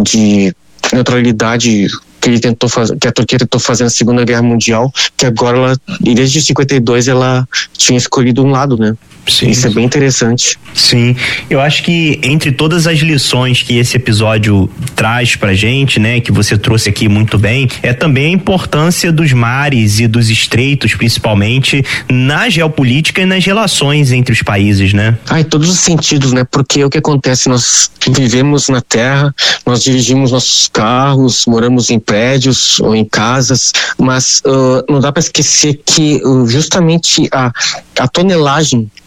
neutralidade que a Turquia tentou fazer na Segunda Guerra Mundial, que agora desde 52 ela tinha escolhido um lado, né? Sim. Isso é bem interessante. Sim, eu acho que entre todas as lições que esse episódio traz pra gente, né, que você trouxe aqui muito bem, é também a importância dos mares e dos estreitos, principalmente na geopolítica e nas relações entre os países, né? Em todos os sentidos, né? Porque o que acontece, nós vivemos na terra, nós dirigimos nossos carros, moramos em prédios ou em casas, mas não dá para esquecer que justamente a tonelagem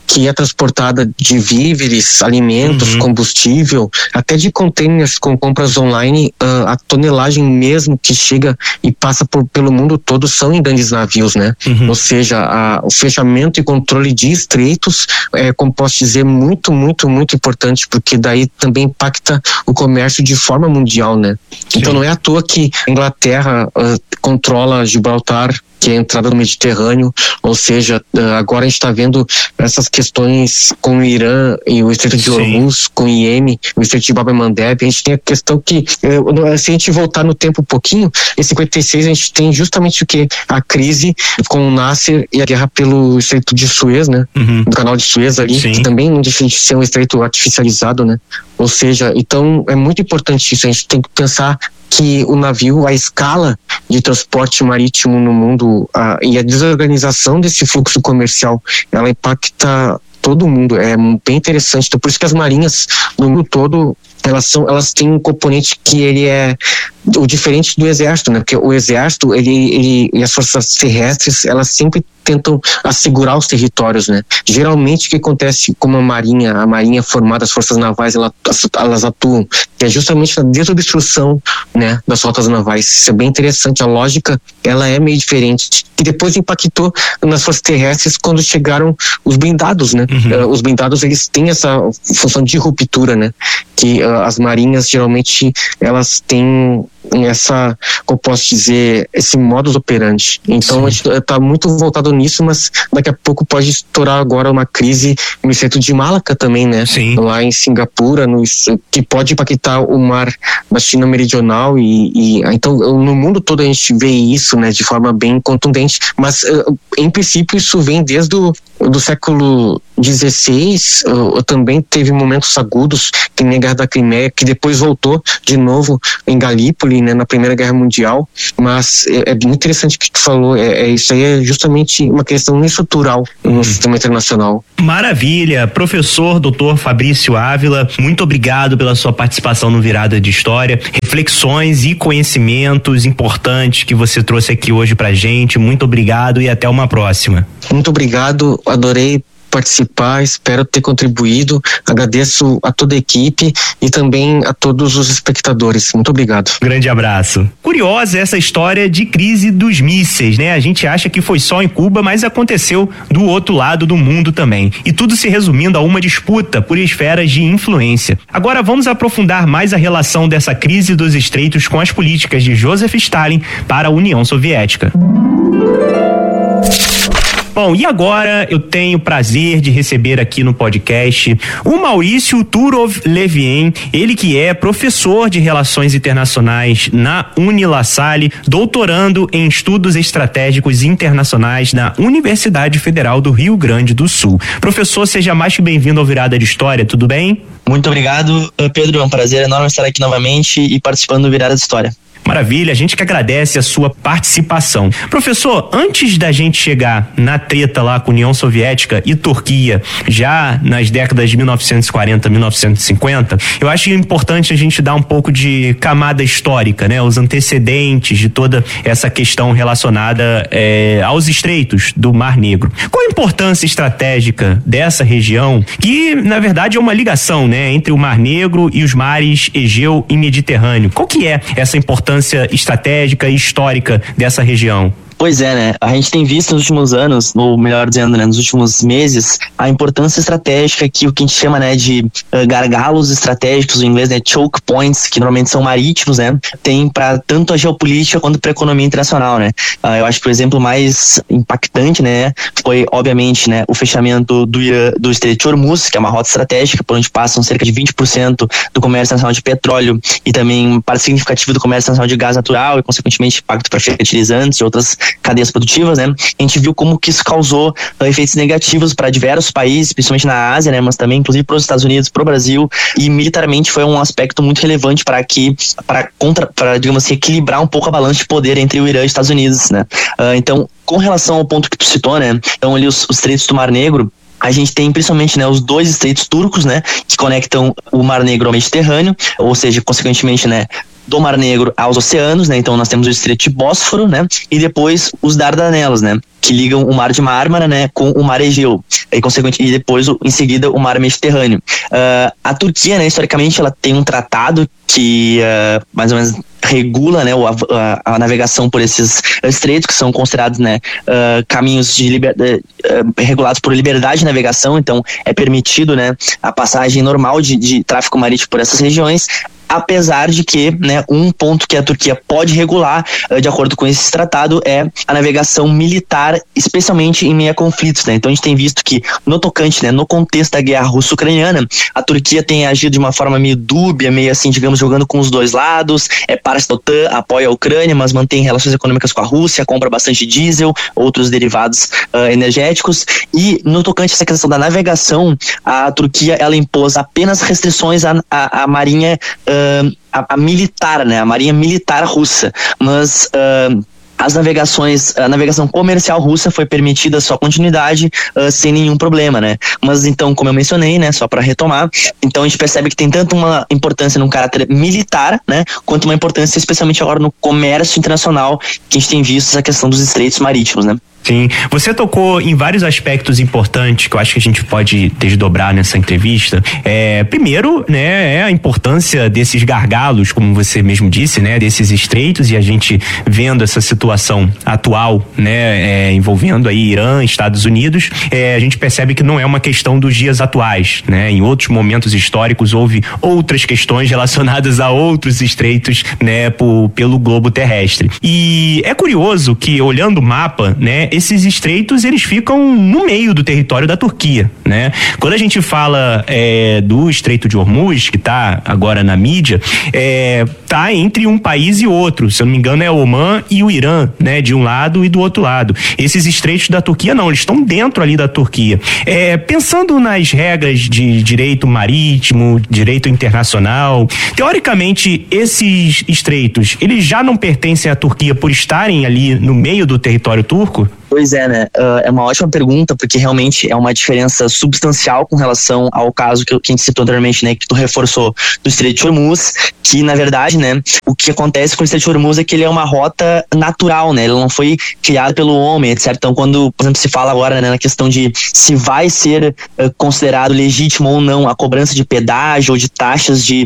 que é transportada de víveres, alimentos, combustível, até de containers com compras online, a tonelagem mesmo que chega e passa pelo mundo todo são em grandes navios, né? Ou seja, o fechamento e controle de estreitos é, como posso dizer, muito, muito, muito importante, porque daí também impacta o comércio de forma mundial, né? Sim. Então não é à toa que a Inglaterra controla Gibraltar, que é a entrada do Mediterrâneo, ou seja, agora a gente está vendo essas questões com o Irã e o Estreito de Hormuz, com o Iêmen, o Estreito de Bab el-Mandeb. A gente tem a questão que, se a gente voltar no tempo um pouquinho, em 56 a gente tem justamente o que? A crise com o Nasser e a guerra pelo Estreito de Suez, né? Do canal de Suez ali, que também não deixa de ser um estreito artificializado, né? Ou seja, então é muito importante isso, a gente tem que pensar que o navio, a escala de transporte marítimo no mundo e a desorganização desse fluxo comercial, ela impacta todo mundo, é bem interessante. Então por isso que as marinhas no mundo todo, elas têm um componente que ele é o diferente do exército, né? Porque o exército, ele e as forças terrestres, elas sempre tentam assegurar os territórios, né? Geralmente o que acontece com a marinha formada, as forças navais, elas atuam, que é justamente na desobstrução, né, das rotas navais. Isso é bem interessante, a lógica, ela é meio diferente, que depois impactou nas forças terrestres quando chegaram os blindados, né? Os blindados, eles têm essa função de ruptura, né? Que as marinhas, geralmente, elas têm essa, como posso dizer, esse modus operandi. Então a gente está muito voltado nisso, mas daqui a pouco pode estourar agora uma crise no estreito de Malaca também, né? Lá em Singapura, que pode impactar o mar da China Meridional então no mundo todo a gente vê isso, né, de forma bem contundente, mas em princípio isso vem desde do século XVI, também teve momentos agudos, que nem a Guerra da Crimeia, que depois voltou de novo em Galípoli, né, na Primeira Guerra Mundial, mas é muito interessante o que tu falou, isso aí é justamente uma questão estrutural no sistema internacional. Maravilha, professor Dr. Fabrício Ávila, muito obrigado pela sua participação no Virada de História, reflexões e conhecimentos importantes que você trouxe aqui hoje pra gente, muito obrigado e até uma próxima. Muito obrigado, adorei participar, espero ter contribuído, agradeço a toda a equipe e também a todos os espectadores, muito obrigado. Grande abraço. Curiosa essa história de crise dos mísseis, né? A gente acha que foi só em Cuba, mas aconteceu do outro lado do mundo também. E tudo se resumindo a uma disputa por esferas de influência. Agora vamos aprofundar mais a relação dessa crise dos estreitos com as políticas de Joseph Stalin para a União Soviética. Bom, e agora eu tenho o prazer de receber aqui no podcast o Maurício Turov-Levien, ele que é professor de Relações Internacionais na Unila Salle, doutorando em Estudos Estratégicos Internacionais na Universidade Federal do Rio Grande do Sul. Professor, seja mais que bem-vindo ao Virada de História, tudo bem? Muito obrigado, Pedro, é um prazer enorme estar aqui novamente e participando do Virada de História. Maravilha, a gente que agradece a sua participação. Professor, antes da gente chegar na treta lá com a União Soviética e Turquia, já nas décadas de 1940, 1950, eu acho importante a gente dar um pouco de camada histórica, né? Os antecedentes de toda essa questão relacionada aos estreitos do Mar Negro. Qual a importância estratégica dessa região, que na verdade é uma ligação, né, entre o Mar Negro e os mares Egeu e Mediterrâneo? Qual que é essa importância estratégica e histórica dessa região? Pois é, né? A gente tem visto nos últimos anos, ou melhor dizendo, né, nos últimos meses, a importância estratégica que o que a gente chama, né, de gargalos estratégicos, em inglês, né, choke points, que normalmente são marítimos, né, tem para tanto a geopolítica quanto para a economia internacional, né? Eu acho que o exemplo mais impactante, né, foi, obviamente, né, o fechamento do Estreito de Hormuz, que é uma rota estratégica por onde passam cerca de 20% do comércio nacional de petróleo e também parte significativa do comércio nacional de gás natural e, consequentemente, impacto para fertilizantes e outras cadeias produtivas, né? A gente viu como que isso causou efeitos negativos para diversos países, principalmente na Ásia, né? Mas também, inclusive, para os Estados Unidos, para o Brasil, e militarmente foi um aspecto muito relevante para digamos assim, equilibrar um pouco a balança de poder entre o Irã e os Estados Unidos, né? Então, com relação ao ponto que tu citou, né? Então, ali os estreitos do Mar Negro, a gente tem principalmente, né, os 2 estreitos turcos, né, que conectam o Mar Negro ao Mediterrâneo, ou seja, consequentemente, né, do Mar Negro aos oceanos, né? Então nós temos o Estreito de Bósforo, né? E depois os Dardanelos, né? Que ligam o Mar de Mármara, né? Com o Mar Egeu. E depois, em seguida, o Mar Mediterrâneo. A Turquia, né? Historicamente, ela tem um tratado que mais ou menos regula, né, a navegação por esses estreitos, que são considerados, né, caminhos regulados por liberdade de navegação. Então é permitido, né, a passagem normal de tráfego marítimo por essas regiões, apesar de que, né, um ponto que a Turquia pode regular, de acordo com esse tratado, é a navegação militar, especialmente em meio a conflitos, né? Então a gente tem visto que no tocante, né, no contexto da guerra russo-ucraniana, a Turquia tem agido de uma forma meio dúbia, meio assim, digamos, jogando com os 2 lados, parte da OTAN, apoia a Ucrânia, mas mantém relações econômicas com a Rússia, compra bastante diesel, outros derivados energéticos. E no tocante a essa questão da navegação, a Turquia, ela impôs apenas restrições à marinha a militar, né, a marinha militar russa, mas a navegação comercial russa foi permitida a sua continuidade sem nenhum problema, né? Mas então, como eu mencionei, né, só para retomar, então a gente percebe que tem tanto uma importância no caráter militar, né, quanto uma importância especialmente agora no comércio internacional, que a gente tem visto essa questão dos estreitos marítimos, né? Sim, você tocou em vários aspectos importantes que eu acho que a gente pode desdobrar nessa entrevista. Primeiro, né, é a importância desses gargalos, como você mesmo disse, né, desses estreitos, e a gente vendo essa situação atual, né, envolvendo aí Irã, Estados Unidos, a gente percebe que não é uma questão dos dias atuais, né? Em outros momentos históricos houve outras questões relacionadas a outros estreitos, né, pelo globo terrestre. E é curioso que, olhando o mapa, né, esses estreitos, eles ficam no meio do território da Turquia, né? Quando a gente fala do Estreito de Hormuz, que tá agora na mídia, tá entre um país e outro, se eu não me engano é Omã e o Irã, né? De um lado e do outro lado. Esses estreitos da Turquia não, eles estão dentro ali da Turquia. Pensando nas regras de direito marítimo, direito internacional, teoricamente esses estreitos, eles já não pertencem à Turquia por estarem ali no meio do território turco? Pois é, né? É uma ótima pergunta, porque realmente é uma diferença substancial com relação ao caso que a gente citou anteriormente, né? Que tu reforçou do Estreito de Hormuz, que na verdade, né? O que acontece com o Estreito de Hormuz é que ele é uma rota natural, né? Ele não foi criado pelo homem, etc. Então, quando, por exemplo, se fala agora, né, na questão de se vai ser considerado legítimo ou não a cobrança de pedágio ou de taxas de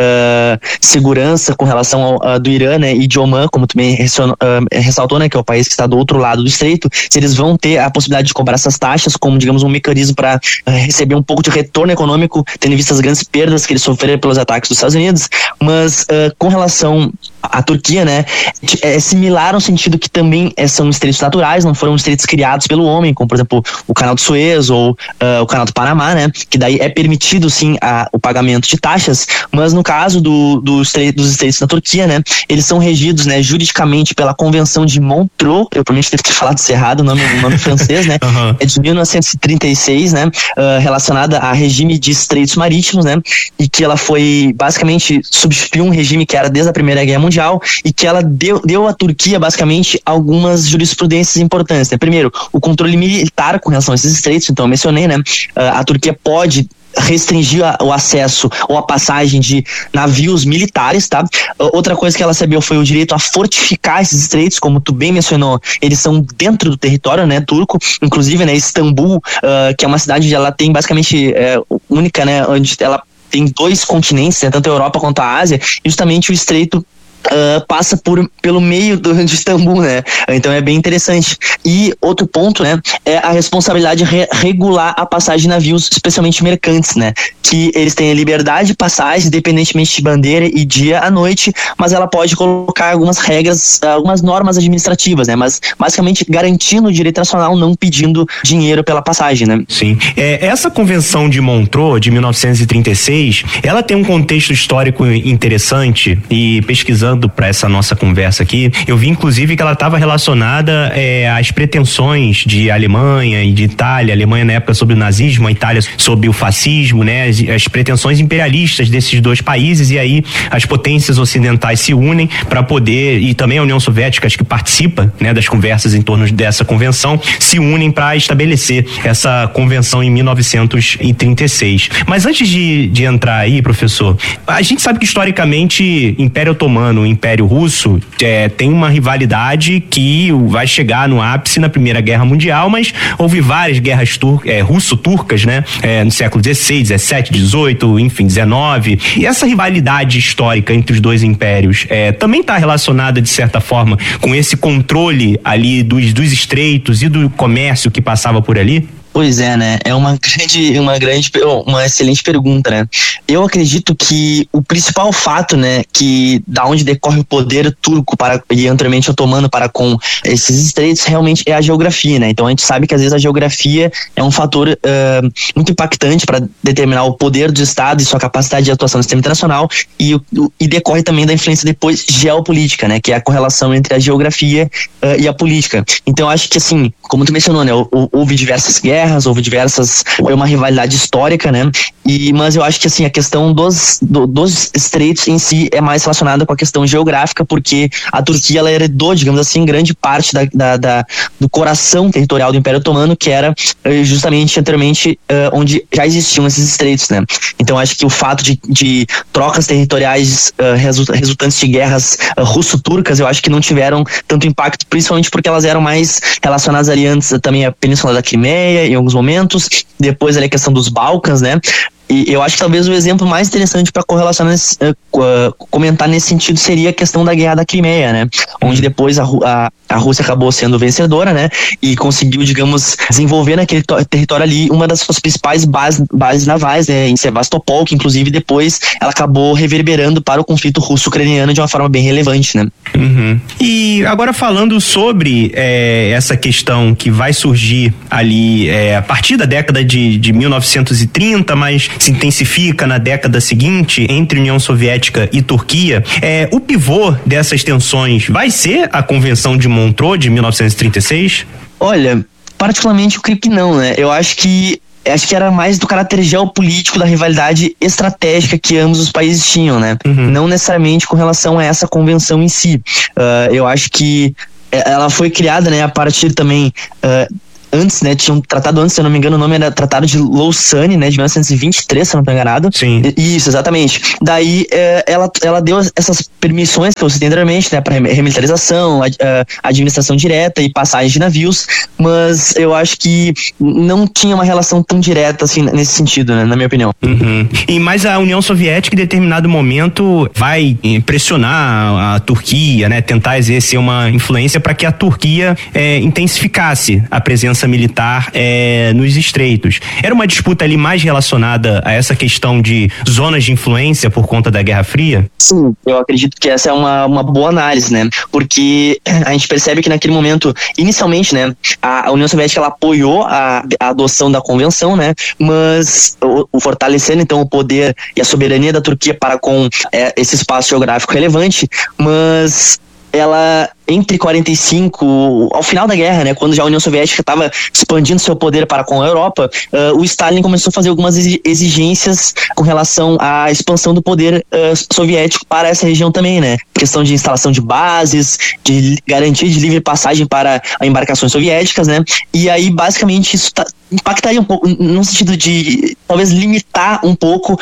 segurança com relação ao do Irã, né? E de Omã, como tu bem ressaltou, né? Que é o país que está do outro lado do estreito, se eles vão ter a possibilidade de cobrar essas taxas como, digamos, um mecanismo para receber um pouco de retorno econômico, tendo em vista as grandes perdas que eles sofreram pelos ataques dos Estados Unidos. Mas com relação à Turquia, né, é similar no sentido que também são estreitos naturais, não foram estreitos criados pelo homem, como por exemplo o Canal de Suez ou o Canal do Panamá, né, que daí é permitido sim o pagamento de taxas, mas no caso dos estreitos da Turquia, né, eles são regidos, né, juridicamente pela Convenção de Montreux. Eu provavelmente devo ter falado isso errado, o nome francês, né? Uhum. É de 1936, né? Relacionada a regime de estreitos marítimos, né? E que ela foi, basicamente, substituiu um regime que era desde a Primeira Guerra Mundial e que ela deu à Turquia, basicamente, algumas jurisprudências importantes, né? Primeiro, o controle militar com relação a esses estreitos, então eu mencionei, né? A Turquia pode restringir o acesso ou a passagem de navios militares, tá? Outra coisa que ela recebeu foi o direito a fortificar esses estreitos, como tu bem mencionou, eles são dentro do território, né, turco, inclusive, né, Istambul, que é uma cidade onde ela tem basicamente única, né, onde ela tem 2 continentes, né, tanto a Europa quanto a Ásia, e justamente o estreito passa pelo meio de Istambul, né? Então é bem interessante. E outro ponto, né, é a responsabilidade de regular a passagem de navios, especialmente mercantes, né? Que eles têm a liberdade de passagem, independentemente de bandeira e dia à noite, mas ela pode colocar algumas regras, algumas normas administrativas, né? Mas basicamente garantindo o direito nacional, não pedindo dinheiro pela passagem, né? Sim. Essa Convenção de Montreux, de 1936, ela tem um contexto histórico interessante, e pesquisando preparando para essa nossa conversa aqui, eu vi inclusive que ela estava relacionada às pretensões de Alemanha e de Itália, Alemanha na época sob o nazismo, a Itália sob o fascismo, né? As pretensões imperialistas desses dois países, e aí as potências ocidentais se unem para poder, e também a União Soviética, acho que participa, né, das conversas em torno dessa convenção, se unem para estabelecer essa convenção em 1936. Mas antes de entrar aí, professor, a gente sabe que historicamente Império Otomano e Império Russo tem uma rivalidade que vai chegar no ápice na Primeira Guerra Mundial, mas houve várias guerras russo-turcas, né? No século XVI, XVII, XVIII, enfim, XIX. E essa rivalidade histórica entre os dois impérios também está relacionada, de certa forma, com esse controle ali dos estreitos e do comércio que passava por ali? Pois é, né? É uma excelente pergunta, né? Eu acredito que o principal fato, né, que da onde decorre o poder turco e anteriormente otomano para com esses estreitos realmente é a geografia, né? Então a gente sabe que às vezes a geografia é um fator muito impactante para determinar o poder do Estado e sua capacidade de atuação no sistema internacional, e decorre também da influência depois geopolítica, né? Que é a correlação entre a geografia e a política. Então eu acho que, assim, como tu mencionou, né, houve diversas guerras, foi uma rivalidade histórica, né? Mas eu acho que, assim, a questão dos estreitos em si é mais relacionada com a questão geográfica, porque a Turquia, ela heredou, digamos assim, grande parte do coração territorial do Império Otomano, que era justamente anteriormente onde já existiam esses estreitos, né? Então acho que o fato de trocas territoriais resultantes de guerras russo-turcas, eu acho que não tiveram tanto impacto, principalmente porque elas eram mais relacionadas ali antes também à Península da Crimeia, em alguns momentos, depois ali a questão dos Balcãs, né? E eu acho que talvez o exemplo mais interessante para comentar nesse sentido seria a questão da Guerra da Crimeia, né? Onde depois a Rússia acabou sendo vencedora, né? E conseguiu, digamos, desenvolver naquele território ali uma das suas principais bases navais, né? Em Sevastopol, que inclusive depois ela acabou reverberando para o conflito russo-ucraniano de uma forma bem relevante, né? Uhum. E agora falando sobre essa questão que vai surgir ali a partir da década de 1930, mas se intensifica na década seguinte entre União Soviética e Turquia, o pivô dessas tensões vai ser a Convenção de Montreux de 1936? Olha, particularmente eu creio que não, né? Eu acho que era mais do caráter geopolítico da rivalidade estratégica que ambos os países tinham, né? Uhum. Não necessariamente com relação a essa convenção em si. Eu acho que ela foi criada, né, a partir também antes, né, tinha um tratado antes, se eu não me engano, o nome era Tratado de Lausanne, né, de 1923, se eu não estou enganado. Sim. Isso, exatamente. Daí, ela deu essas permissões que eu citei anteriormente, né, para remilitarização, administração direta e passagem de navios, mas eu acho que não tinha uma relação tão direta, assim, nesse sentido, né, na minha opinião. Uhum. Mas a União Soviética, em determinado momento, vai pressionar a Turquia, né, tentar exercer uma influência para que a Turquia intensificasse a presença militar nos estreitos. Era uma disputa ali mais relacionada a essa questão de zonas de influência por conta da Guerra Fria? Sim, eu acredito que essa é uma boa análise, né? Porque a gente percebe que naquele momento, inicialmente, né, a União Soviética, ela apoiou a adoção da convenção, né? Mas o fortalecendo então o poder e a soberania da Turquia para com esse espaço geográfico relevante, mas ela, entre 45, ao final da guerra, né, quando já a União Soviética estava expandindo seu poder para com a Europa, o Stalin começou a fazer algumas exigências com relação à expansão do poder soviético para essa região também, né? Questão de instalação de bases, de garantia de livre passagem para embarcações soviéticas, né? E aí, basicamente, isso impactaria um pouco, no sentido de talvez limitar um pouco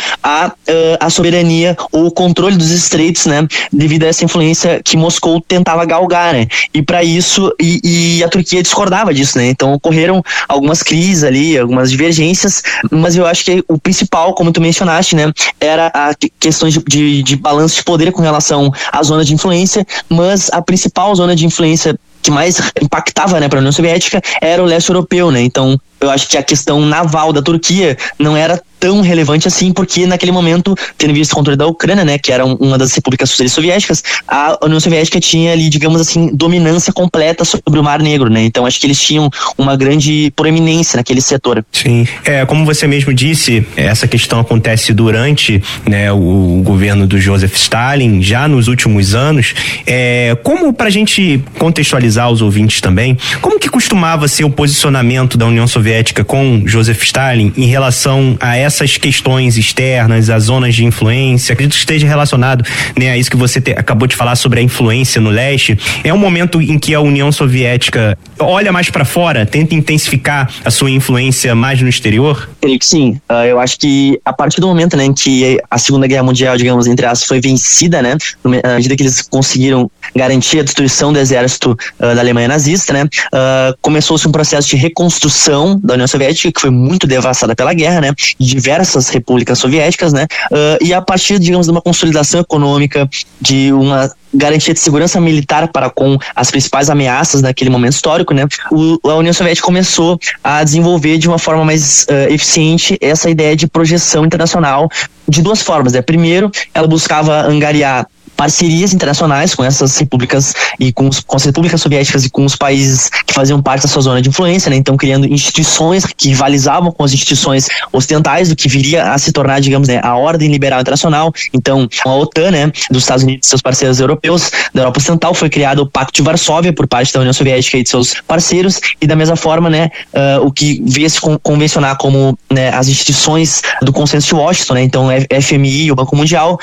a soberania ou o controle dos estreitos, né? Devido a essa influência que Moscou tentava galgar, né? E para isso, e a Turquia discordava disso, né? Então ocorreram algumas crises ali, algumas divergências, mas eu acho que o principal, como tu mencionaste, né? Era a questão de balanço de poder com relação à zona de influência, mas a principal zona de influência que mais impactava, né, para a União Soviética era o leste europeu, né? Então eu acho que a questão naval da Turquia não era tão relevante assim, porque naquele momento, tendo visto o controle da Ucrânia, né, que era uma das repúblicas socialistas soviéticas, a União Soviética tinha ali, digamos assim, dominância completa sobre o Mar Negro, né? Então acho que eles tinham uma grande proeminência naquele setor. Sim, como você mesmo disse, essa questão acontece durante, né, o governo do Joseph Stalin, já nos últimos anos. Como, pra gente contextualizar os ouvintes também, como que costumava ser o posicionamento da União Soviética com Joseph Stalin em relação a essas questões externas, as zonas de influência? Acredito que esteja relacionado, né, a isso que você acabou de falar sobre a influência no leste. É um momento em que a União Soviética olha mais para fora, tenta intensificar a sua influência mais no exterior? Creio que sim. Eu acho que a partir do momento, né, em que a Segunda Guerra Mundial, digamos, entre aspas, foi vencida, né, à medida que eles conseguiram garantir a destruição do exército da Alemanha nazista, né, começou-se um processo de reconstrução da União Soviética, que foi muito devastada pela guerra, né, de diversas repúblicas soviéticas, né, e a partir, digamos, de uma consolidação econômica, de uma garantia de segurança militar para com as principais ameaças naquele momento histórico, né, a União Soviética começou a desenvolver de uma forma mais eficiente essa ideia de projeção internacional de duas formas, né. Primeiro, ela buscava angariar parcerias internacionais com essas repúblicas e com as repúblicas soviéticas e com os países que faziam parte da sua zona de influência, né? Então criando instituições que rivalizavam com as instituições ocidentais, do que viria a se tornar, digamos, né, a ordem liberal internacional. Então a OTAN, né, dos Estados Unidos e seus parceiros europeus da Europa Ocidental, foi criado o Pacto de Varsóvia por parte da União Soviética e de seus parceiros, e da mesma forma, né, o que veio se convencionar como, né, as instituições do Consenso de Washington, né? Então FMI e o Banco Mundial,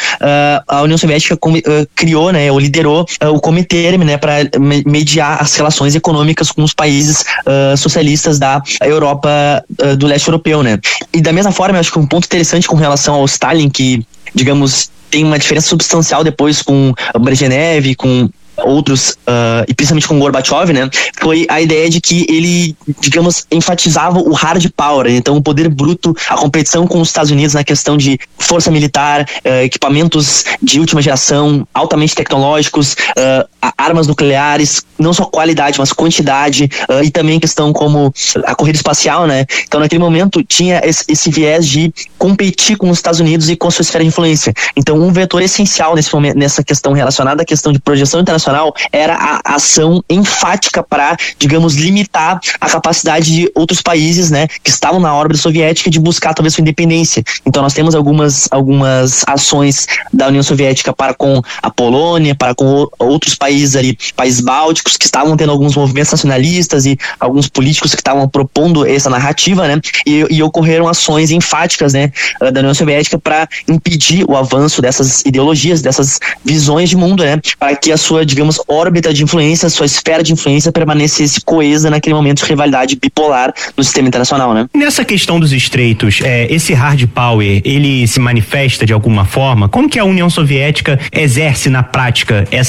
a União Soviética criou, né, ou liderou o Comitê, né, para mediar as relações econômicas com os países socialistas da Europa, do leste europeu, né. E da mesma forma, eu acho que um ponto interessante com relação ao Stalin, que, digamos, tem uma diferença substancial depois com Brezhnev, com outros, e principalmente com Gorbachev, né, foi a ideia de que ele, digamos, enfatizava o hard power, né? Então o poder bruto, a competição com os Estados Unidos na questão de força militar, equipamentos de última geração, altamente tecnológicos, armas nucleares, não só qualidade, mas quantidade, e também questão como a corrida espacial, né. Então naquele momento tinha esse viés de competir com os Estados Unidos e com a sua esfera de influência. Então um vetor essencial nesse momento, nessa questão relacionada à questão de projeção internacional, era a ação enfática para, digamos, limitar a capacidade de outros países, né, que estavam na órbita soviética, de buscar talvez sua independência. Então nós temos algumas ações da União Soviética para com a Polônia, para com outros países ali, países bálticos, que estavam tendo alguns movimentos nacionalistas e alguns políticos que estavam propondo essa narrativa, né, e ocorreram ações enfáticas, né, da União Soviética para impedir o avanço dessas ideologias, dessas visões de mundo, né, para que a sua, digamos, órbita de influência, sua esfera de influência permanecesse coesa naquele momento de rivalidade bipolar no sistema internacional, né? Nessa questão dos estreitos, esse hard power, ele se manifesta de alguma forma? Como que a União Soviética exerce na prática